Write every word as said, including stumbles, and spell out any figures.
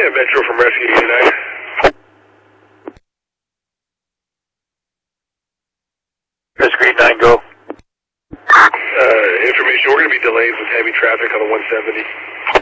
Yeah, Metro from Rescue eighty-nine. Rescue eighty-nine, go. Uh, information, we're going to be delayed with heavy traffic on the one seventy.